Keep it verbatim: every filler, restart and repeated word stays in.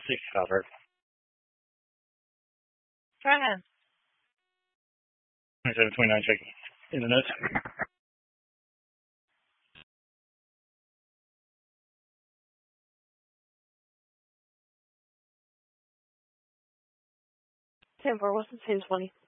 six cover. Try again. twenty-seven twenty-nine, check in the notes. ten four, what's the ten twenty?